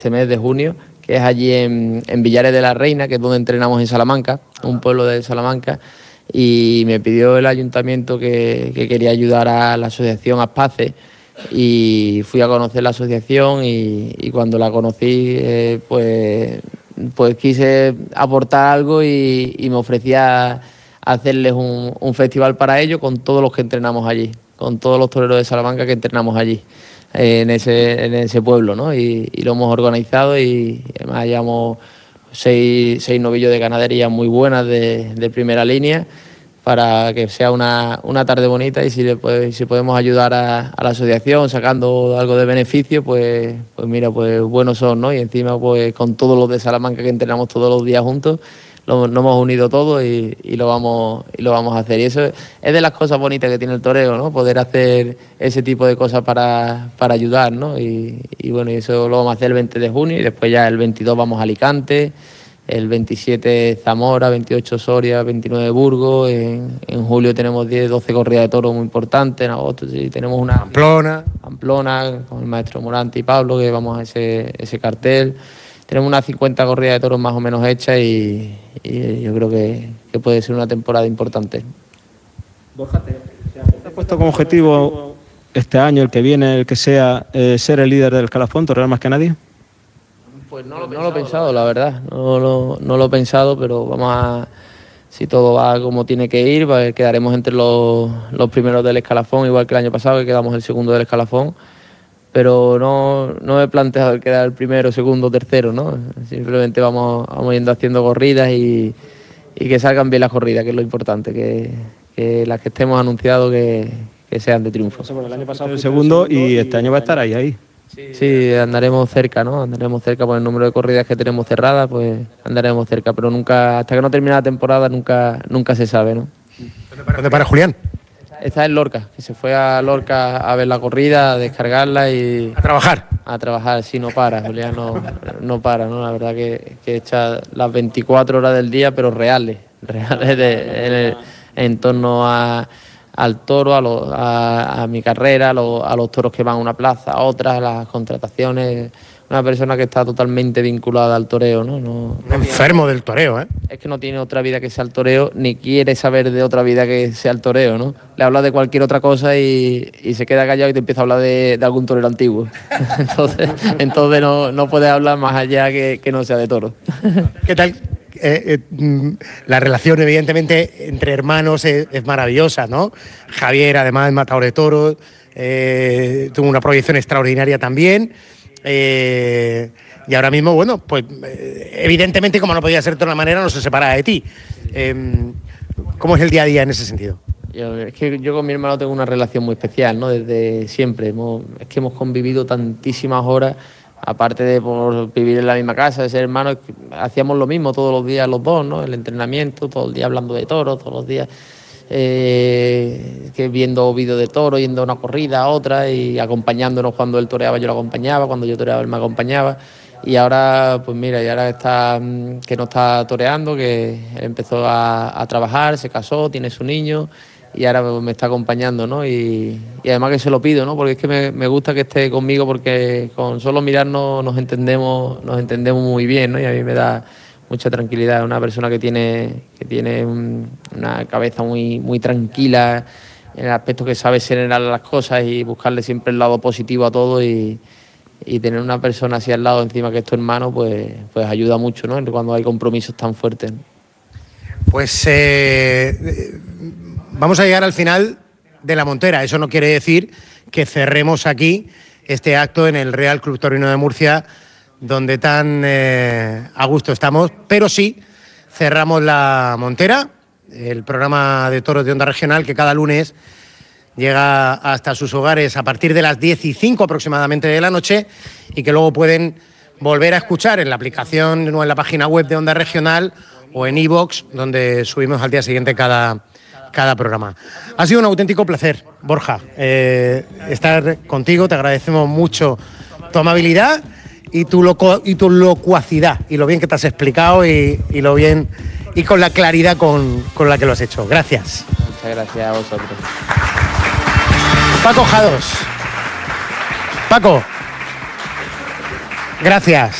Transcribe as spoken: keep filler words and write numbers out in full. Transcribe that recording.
este mes de junio, que es allí en, en Villares de la Reina, que es donde entrenamos en Salamanca, un pueblo de Salamanca, y me pidió el ayuntamiento que, que quería ayudar a la asociación Aspace, y fui a conocer la asociación y, y cuando la conocí eh, pues, pues quise aportar algo y, y me ofrecía hacerles un, un festival para ellos con todos los que entrenamos allí, con todos los toreros de Salamanca que entrenamos allí, eh, en, ese, en ese pueblo, ¿no? Y, y lo hemos organizado y además llevamos seis, seis novillos de ganadería muy buenas de, de primera línea, para que sea una, una tarde bonita, y si, le, pues, si podemos ayudar a, a la asociación sacando algo de beneficio, pues, pues mira, pues buenos son, ¿no? Y encima pues con todos los de Salamanca que entrenamos todos los días juntos, lo, nos hemos unido todos y, y, lo vamos, y lo vamos a hacer. Y eso es de las cosas bonitas que tiene el toreo, ¿no? Poder hacer ese tipo de cosas para, para ayudar, ¿no? Y, y bueno, y eso lo vamos a hacer el veinte de junio y después ya el veintidós vamos a Alicante, el veintisiete Zamora, veintiocho Soria, veintinueve Burgos, en, en julio tenemos diez, doce corridas de toros muy importantes, en agosto sí, tenemos una... Pamplona. Pamplona, con el maestro Morante y Pablo, que vamos a ese, ese cartel. Tenemos unas cincuenta corridas de toros más o menos hechas y, y yo creo que, que puede ser una temporada importante. Borja, ¿te has puesto como objetivo este año, el que viene, el que sea, eh, ser el líder del escalafón, torear más que nadie? Pues no lo, no lo he pensado, la verdad, no lo, no lo he pensado, pero vamos a, si todo va como tiene que ir, pues quedaremos entre los, los primeros del escalafón, igual que el año pasado, que quedamos el segundo del escalafón, pero no, no he planteado el quedar el primero, segundo, tercero, ¿no? Simplemente vamos, vamos yendo haciendo corridas y, y que salgan bien las corridas, que es lo importante, que, que las que estemos anunciados que, que sean de triunfo. El año pasado el segundo y este año va a estar ahí, ahí. Sí, andaremos cerca, ¿no? Andaremos cerca por el número de corridas que tenemos cerradas, pues andaremos cerca, pero nunca, hasta que no termine la temporada, nunca, nunca se sabe, ¿no? ¿Dónde para Julián? Está en Lorca, que se fue a Lorca a ver la corrida, a descargarla y... ¿A trabajar? A trabajar, sí, no para, Julián no, no para, ¿no? La verdad que, que echa las veinticuatro horas del día, pero reales, reales de, en, el, en torno a... al toro, a, lo, a, a mi carrera, a, lo, a los toros que van a una plaza, a otras, a las contrataciones. Una persona que está totalmente vinculada al toreo, ¿no? no Un enfermo del toreo, ¿eh? Es que no tiene otra vida que sea el toreo, ni quiere saber de otra vida que sea el toreo, ¿no? Le habla de cualquier otra cosa y, y se queda callado y te empieza a hablar de, de algún torero antiguo. entonces entonces no, no puedes hablar más allá que, que no sea de toro. ¿Qué tal? Eh, eh, la relación, evidentemente, entre hermanos es, es maravillosa, ¿no? Javier, además, es matador de toros, eh, tuvo una proyección extraordinaria también. Eh, y ahora mismo, bueno, pues eh, evidentemente, como no podía ser de otra manera, no se separa de ti. Eh, ¿Cómo es el día a día en ese sentido? Yo, es que yo con mi hermano tengo una relación muy especial, ¿no? Desde siempre. Hemos, es que hemos convivido tantísimas horas. Aparte de por vivir en la misma casa, de ser hermanos, hacíamos lo mismo todos los días los dos, ¿no? El entrenamiento, todo el día hablando de toros, todos los días eh, que viendo vídeos de toros, yendo a una corrida, a otra, y acompañándonos cuando él toreaba yo lo acompañaba, cuando yo toreaba él me acompañaba. Y ahora, pues mira, y ahora está, que no está toreando, que él empezó a, a trabajar, se casó, tiene su niño, y ahora me está acompañando, ¿no? Y, y además que se lo pido, ¿no? Porque es que me, me gusta que esté conmigo, porque con solo mirarnos nos entendemos, nos entendemos muy bien, ¿no? Y a mí me da mucha tranquilidad. Es una persona que tiene, que tiene un, una cabeza muy, muy tranquila, en el aspecto que sabe serenar las cosas y buscarle siempre el lado positivo a todo, y, y tener una persona así al lado, encima que es tu hermano, pues, pues ayuda mucho, ¿no? Cuando hay compromisos tan fuertes. Pues eh, vamos a llegar al final de la Montera. Eso no quiere decir que cerremos aquí este acto en el Real Club Taurino de Murcia, donde tan eh, a gusto estamos, pero sí cerramos la Montera, el programa de toros de Onda Regional, que cada lunes llega hasta sus hogares a partir de las diez y cinco aproximadamente de la noche, y que luego pueden volver a escuchar en la aplicación o en la página web de Onda Regional o en iVoox, donde subimos al día siguiente cada, cada programa. Ha sido un auténtico placer, Borja, eh, estar contigo. Te agradecemos mucho tu amabilidad y tu, loco, y tu locuacidad, y lo bien que te has explicado, y, y lo bien y con la claridad con, con la que lo has hecho. Gracias. Muchas gracias a vosotros. Paco Jados. Paco, Gracias.